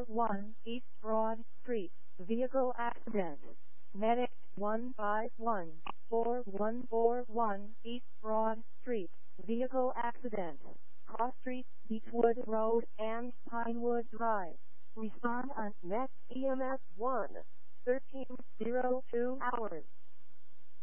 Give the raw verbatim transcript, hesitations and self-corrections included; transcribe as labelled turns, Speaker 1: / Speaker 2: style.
Speaker 1: one East Broad Street, vehicle accident. Medic one five one, four one four one East Broad Street, vehicle accident. Cross Street, Beechwood Road, and Pinewood Drive. Respond on next E M S one, thirteen oh two hours.